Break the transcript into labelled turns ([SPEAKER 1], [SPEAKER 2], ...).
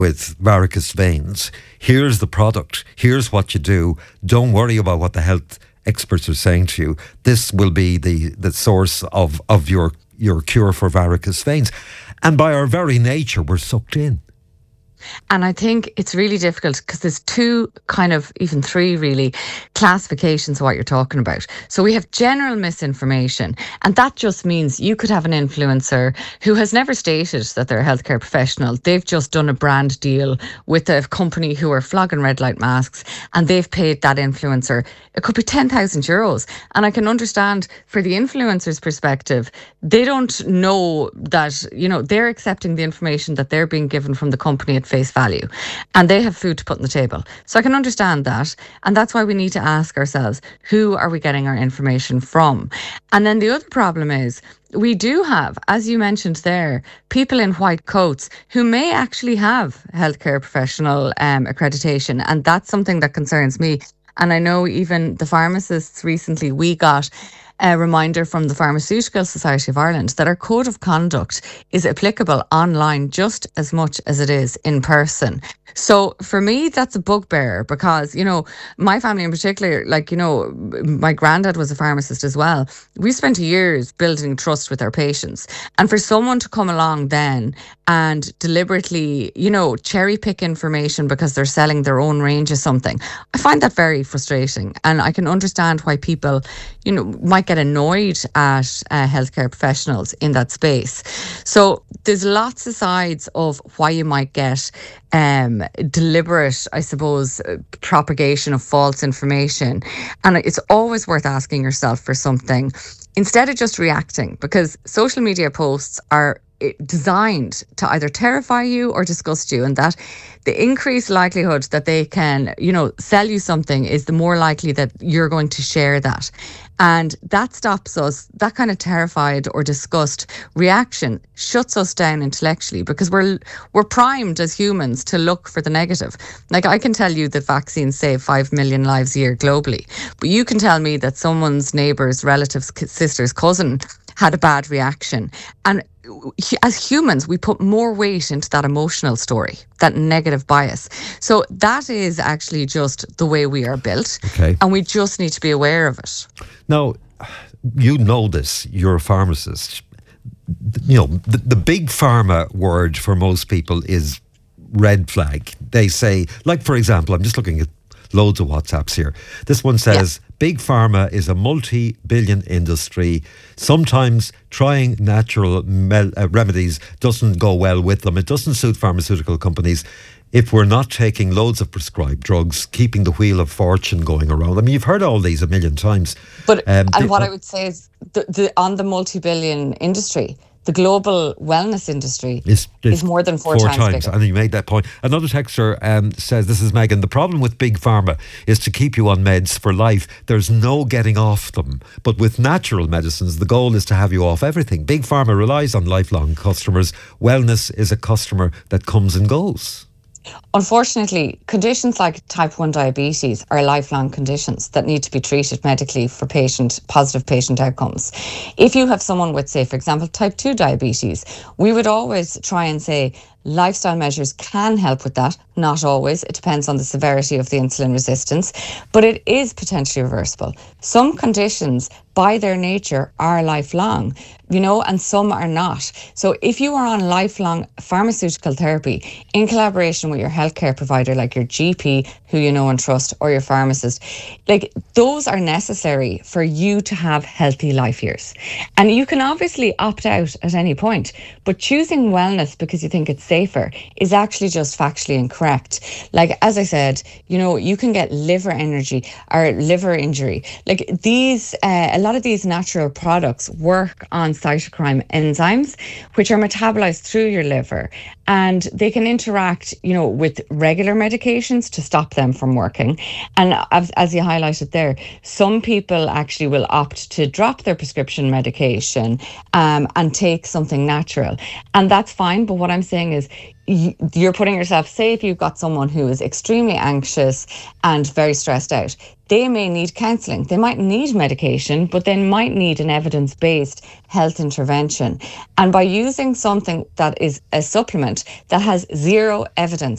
[SPEAKER 1] with varicose veins. Here's the product. Here's what you do. Don't worry about what the health experts are saying to you. This will be the source of your cure for varicose veins. And by our very nature, we're sucked in.
[SPEAKER 2] And I think it's really difficult because there's two, kind of even three really, classifications of what you're talking about. So we have general misinformation, and that just means you could have an influencer who has never stated that they're a healthcare professional. They've just done a brand deal with a company who are flogging red light masks, and they've paid that influencer, it could be 10,000 euros. And I can understand for the influencer's perspective, they don't know that, they're accepting the information that they're being given from the company at face value, and they have food to put on the table. So I can understand that, and that's why we need to ask ourselves, who are we getting our information from? And then the other problem is, we do have, as you mentioned there, people in white coats who may actually have healthcare professional accreditation, and that's something that concerns me. And I know even the pharmacists recently, we got a reminder from the Pharmaceutical Society of Ireland that our code of conduct is applicable online just as much as it is in person. So for me, that's a bugbear because, my family in particular, my granddad was a pharmacist as well. We spent years building trust with our patients. And for someone to come along then and deliberately, cherry pick information because they're selling their own range of something, I find that very frustrating. And I can understand why people, might get annoyed at healthcare professionals in that space. So there's lots of sides of why you might get deliberate, I suppose, propagation of false information. And it's always worth asking yourself for something instead of just reacting, because social media posts are designed to either terrify you or disgust you, and that the increased likelihood that they can, sell you something is the more likely that you're going to share that. And that stops us, that kind of terrified or disgust reaction shuts us down intellectually, because we're primed as humans to look for the negative. Like, I can tell you that vaccines save 5 million lives a year globally, but you can tell me that someone's neighbour's relative's sister's cousin had a bad reaction. And as humans, we put more weight into that emotional story, that negative bias. So that is actually just the way we are built.
[SPEAKER 1] Okay.
[SPEAKER 2] And we just need to be aware of it.
[SPEAKER 1] Now, you know this, you're a pharmacist. The big pharma word for most people is red flag. They say, like, for example, I'm just looking at loads of WhatsApps here. This one says, Big pharma is a multi-billion industry. Sometimes trying natural remedies doesn't go well with them. It doesn't suit pharmaceutical companies if we're not taking loads of prescribed drugs, keeping the wheel of fortune going around. I mean, you've heard all these a million times.
[SPEAKER 2] But what I would say is, on the multi-billion industry, the global wellness industry is more than four times bigger.
[SPEAKER 1] And you made that point. Another texter says, this is Megan, the problem with big pharma is to keep you on meds for life. There's no getting off them. But with natural medicines, the goal is to have you off everything. Big pharma relies on lifelong customers. Wellness is a customer that comes and goes.
[SPEAKER 2] Unfortunately, conditions like type 1 diabetes are lifelong conditions that need to be treated medically for positive patient outcomes. If you have someone with, say, for example, type 2 diabetes, we would always try and say lifestyle measures can help with that. Not always. It depends on the severity of the insulin resistance, but it is potentially reversible. Some conditions, by their nature, are lifelong, and some are not. So if you are on lifelong pharmaceutical therapy in collaboration with your healthcare provider, like your GP, who you know and trust, or your pharmacist, like those are necessary for you to have healthy life years. And you can obviously opt out at any point, but choosing wellness because you think it's safer is actually just factually incorrect. Like, as I said, you can get liver injury. Like these, a lot of these natural products work on cytochrome enzymes, which are metabolized through your liver, and they can interact, with regular medications to stop them from working. And as you highlighted there, some people actually will opt to drop their prescription medication and take something natural. And that's fine. But what I'm saying is you're putting yourself, say if you've got someone who is extremely anxious and very stressed out, they may need counselling. They might need medication, but they might need an evidence-based health intervention. And by using something that is a supplement that has zero evidence